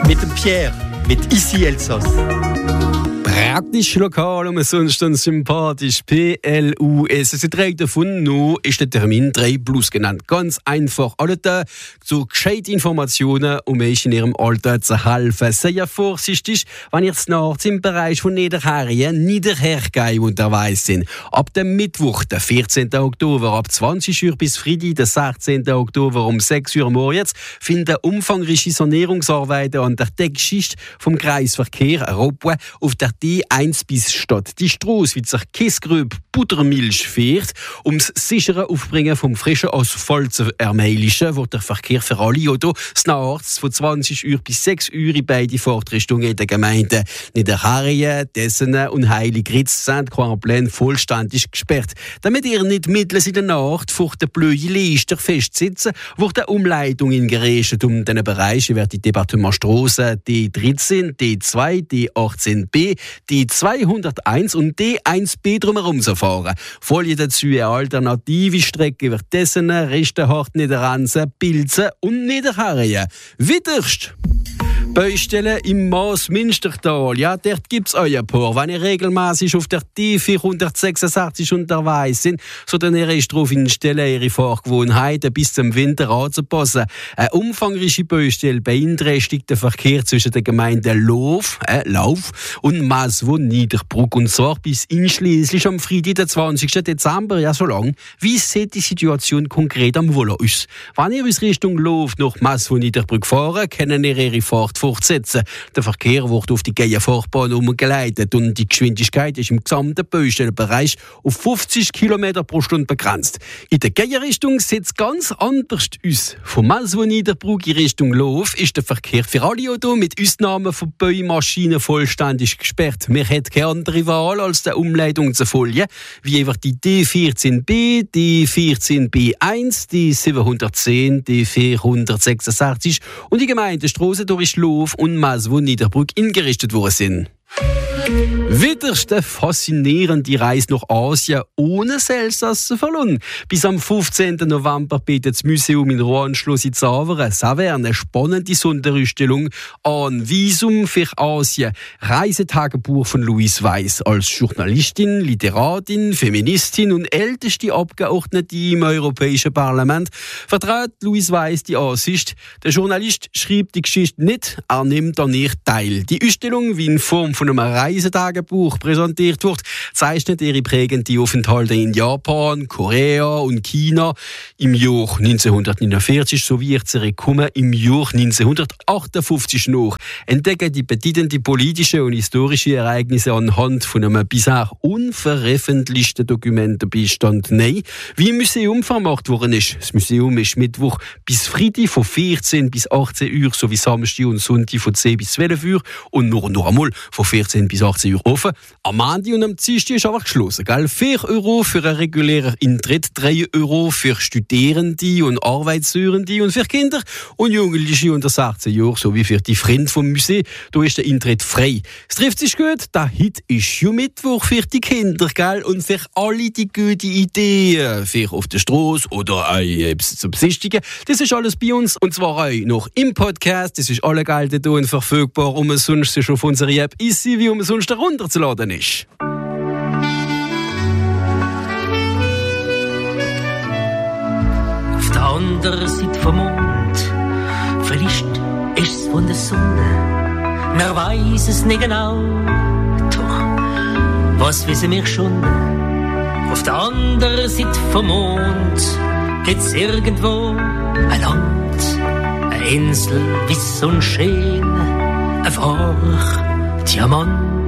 Mit dem Pierre, mit Ici Elsass. Praktisch lokal und sonst dann sympathisch. PLUS. Sie trägt davon noch, ist der Termin 3+ genannt. Ganz einfach. Alle da so gescheite Informationen, um euch in ihrem Alter zu helfen. Sehr vorsichtig, wenn ihr nachts im Bereich von Niederherrien, Niederhergei unterwegs sind. Ab dem Mittwoch, der 14. Oktober, ab 20 Uhr bis Freitag, der 16. Oktober um 6 Uhr morgens, finden umfangreiche Sanierungsarbeiten an der Deckschicht vom Kreisverkehr Europa auf der D1 bis statt. Die Strasse wird sich Kiesgröb Buttermilch fährt, um das sichere Aufbringen vom frischen Asphalt zu ermöglichen, wo der Verkehr für alle Autos nachts von 20 Uhr bis 6 Uhr in beide Fahrtrichtungen in der Gemeinde Niederherrien, Dessenen und Heiligritz Saint-Croix-en-Plaine vollständig gesperrt. Damit ihr nicht mitten in der Nacht vor der blöden Leister festsitzen, wurde Umleitungen geregelt um diesen Bereichen wird die Departementstrasse D13, D2, D18b, D201 und D1b drumherum zu fahren. Folge dazu eine alternative Strecke über Dessenen, Ristenhart, Niederansen, Pilzen und Niederherrien. Widerst! Baustellen im Maasmünstertal. Ja, dort gibt es euer paar. Wenn ihr regelmäßig auf der D466 unterwegs sind, so dann ihr euch darauf instellen, ihre Fahrgewohnheiten bis zum Winter anzupassen. Eine umfangreiche Baustelle beeinträchtigt den Verkehr zwischen den Gemeinden Lauf und Maswo Niederbruck. Und zwar bis einschließlich am Freitag, den 20. Dezember. Ja, so lang. Wie sieht die Situation konkret am Wolle aus? Wenn ihr aus Richtung Lauf nach Maswo Niederbruck fahren, können ihr ihre Fahrt fortsetzen. Der Verkehr wird auf die Geierfahrbahn umgeleitet und die Geschwindigkeit ist im gesamten Baustellenbereich auf 50 km pro Stunde begrenzt. In der Geierrichtung sieht es ganz anders aus. Von Maswo Niederbruck in Richtung Lauf ist der Verkehr für alle Autos mit Ausnahme von Baumaschinen vollständig gesperrt. Wir hätten keine andere Wahl, als der Umleitung zu folgen, wie einfach die D14b, D14b1, die 710, die 466 und die Gemeindestrasse durch Lauf und Maswo Niederbruck ingerichtet worden sind. Wieder eine faszinierende Reise nach Asien ohne das Elsass zu verlassen. Bis am 15. November bietet das Museum in Roanschluss in Zaveren. Das wäre eine spannende Sonderausstellung an Visum für Asien. Reisetagebuch von Louise Weiss. Als Journalistin, Literatin, Feministin und älteste Abgeordnete im Europäischen Parlament vertritt Louise Weiss die Ansicht, der Journalist schreibt die Geschichte nicht, er nimmt an ihr teil. Die Ausstellung, wie in Form von einem Reisetagebuch präsentiert wird, zeichnet ihre prägenden Aufenthalte in Japan, Korea und China im Jahr 1949 sowie ihr Zurückkommen im Jahr 1958 nach. Entdecken die bedeutenden politischen und historischen Ereignisse anhand von einem bisher unveröffentlichten Dokumentenbestand. Nein, wie im Museum vermacht worden ist. Das Museum ist Mittwoch bis Freitag von 14 bis 18 Uhr sowie Samstag und Sonntag von 10 bis 12 Uhr und noch einmal von 14 bis 18 Uhr offen. Am Montag und am Dienstag ist aber geschlossen. 4 € für einen regulären Eintritt, 3 € für Studierende und Arbeitssuchende und für Kinder und Jugendliche unter 16 Jahren sowie für die Freunde vom Museum. Da ist der Eintritt frei. Es trifft sich gut, da heute ist ja Mittwoch für die Kinder, gell? Und für alle die gute Ideen, für auf der Straße oder etwas zu besichtigen. Das ist alles bei uns und zwar auch noch im Podcast. Das ist alle Gelder da und verfügbar, sonst schon auf unserer App Ici, wie sonst herunterzuladen ist. Auf der anderen Seite vom Mond, vielleicht ist es von der Sonne, man weiß es nicht genau, doch was wissen wir schon? Auf der anderen Seite vom Mond gibt's irgendwo ein Land, eine Insel, wiss und schön, ein Diamant.